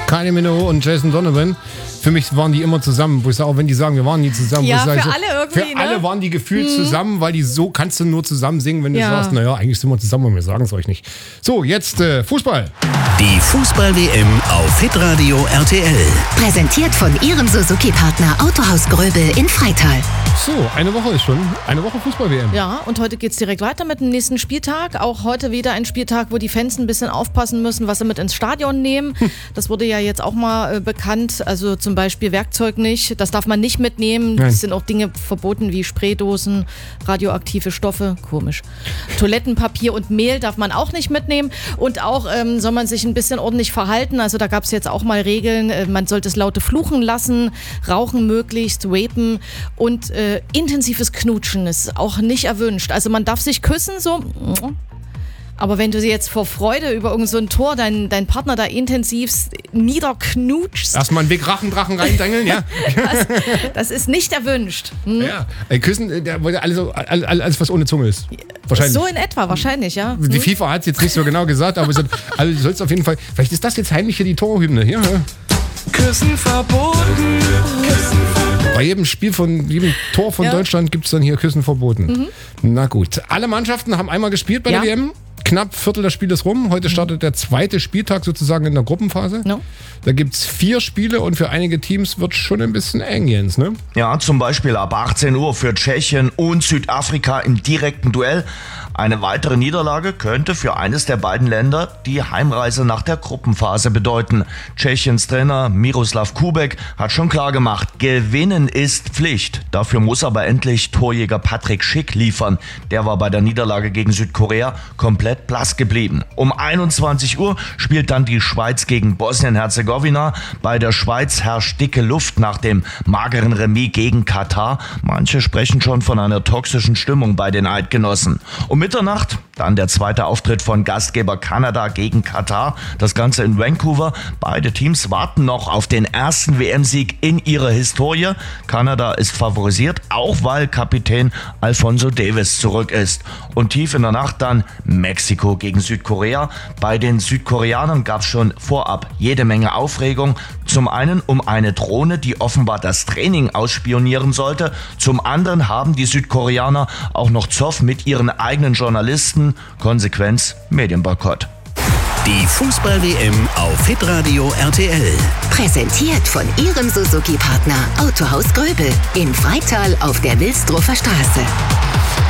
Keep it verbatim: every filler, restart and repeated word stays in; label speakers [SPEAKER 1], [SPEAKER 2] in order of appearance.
[SPEAKER 1] Kylie Minogue und Jason Donovan. Für mich waren die immer zusammen. Wo ich sage, auch wenn die sagen, wir waren nie zusammen.
[SPEAKER 2] Ja,
[SPEAKER 1] für
[SPEAKER 2] so, alle irgendwie.
[SPEAKER 1] Für
[SPEAKER 2] ne?
[SPEAKER 1] alle waren die gefühlt mhm. zusammen, weil die so kannst du nur zusammen singen, wenn du
[SPEAKER 2] ja.
[SPEAKER 1] sagst, naja, eigentlich sind wir zusammen und wir sagen es euch nicht. So, jetzt äh, Fußball.
[SPEAKER 3] Die Fußball-W M auf Hitradio R T L.
[SPEAKER 4] Präsentiert von Ihrem Suzuki-Partner Autohaus Gröbel in Freital.
[SPEAKER 1] So, eine Woche ist schon. Eine Woche Fußball-W M.
[SPEAKER 2] Ja, und heute geht's direkt weiter mit dem nächsten Spieltag. Auch heute wieder ein Spieltag, wo die Fans ein bisschen aufpassen müssen, was sie mit ins Stadion nehmen. Hm. Das wurde ja jetzt auch mal äh, bekannt. Also zum Beispiel Werkzeug nicht. Das darf man nicht mitnehmen.
[SPEAKER 1] Nein.
[SPEAKER 2] Es sind auch Dinge verboten wie Spraydosen, radioaktive Stoffe. Komisch. Toilettenpapier und Mehl darf man auch nicht mitnehmen. Und auch ähm, soll man sich ein bisschen ordentlich verhalten. Also da gab es jetzt auch mal Regeln. Äh, man sollte es laute Fluchen lassen, rauchen möglichst, vapen und äh, intensives Knutschen ist auch nicht erwünscht. Also man darf sich küssen, so. Aber wenn du jetzt vor Freude über irgend so ein Tor deinen dein Partner da intensiv niederknutschst.
[SPEAKER 1] Erstmal einen Weg Rachendrachen reindrängeln, ja.
[SPEAKER 2] Das, das ist nicht erwünscht. Hm?
[SPEAKER 1] Ja, äh, küssen, der wollte alles, alles, alles, was ohne Zunge ist. Wahrscheinlich.
[SPEAKER 2] So in etwa, wahrscheinlich, ja. Hm?
[SPEAKER 1] Die FIFA hat es jetzt nicht so genau gesagt, aber es hat, also du sollst auf jeden Fall, vielleicht ist das jetzt heimlich hier die Torhymne, hier.
[SPEAKER 5] Küssen verboten. Küssen verboten.
[SPEAKER 1] Bei jedem Spiel von jedem Tor von
[SPEAKER 2] ja.
[SPEAKER 1] Deutschland gibt es dann hier Küssen verboten. Mhm. Na gut. Alle Mannschaften haben einmal gespielt bei
[SPEAKER 2] ja.
[SPEAKER 1] der W M. Knapp Viertel des Spiels rum. Heute startet der zweite Spieltag sozusagen in der Gruppenphase.
[SPEAKER 2] No.
[SPEAKER 1] Da gibt es vier Spiele und für einige Teams wird schon ein bisschen eng, Jens, ne?
[SPEAKER 6] Ja, zum Beispiel ab achtzehn Uhr für Tschechien und Südafrika im direkten Duell. Eine weitere Niederlage könnte für eines der beiden Länder die Heimreise nach der Gruppenphase bedeuten. Tschechiens Trainer Miroslav Kubek hat schon klar gemacht, gewinnen ist Pflicht. Dafür muss aber endlich Torjäger Patrick Schick liefern. Der war bei der Niederlage gegen Südkorea komplett blass geblieben. Um einundzwanzig Uhr spielt dann die Schweiz gegen Bosnien-Herzegowina. Bei der Schweiz herrscht dicke Luft nach dem mageren Remis gegen Katar. Manche sprechen schon von einer toxischen Stimmung bei den Eidgenossen. Um Mitternacht dann der zweite Auftritt von Gastgeber Kanada gegen Katar. Das Ganze in Vancouver. Beide Teams warten noch auf den ersten W M-Sieg in ihrer Historie. Kanada ist favorisiert, auch weil Kapitän Alphonso Davies zurück ist. Und tief in der Nacht dann Mexiko gegen Südkorea. Bei den Südkoreanern gab es schon vorab jede Menge Aufregung. Zum einen um eine Drohne, die offenbar das Training ausspionieren sollte. Zum anderen haben die Südkoreaner auch noch Zoff mit ihren eigenen Journalisten. Konsequenz Medienboykott.
[SPEAKER 3] Die Fußball-W M auf Hitradio R T L.
[SPEAKER 4] Präsentiert von Ihrem Suzuki-Partner Autohaus Gröbel in Freital auf der Wilsdruffer Straße.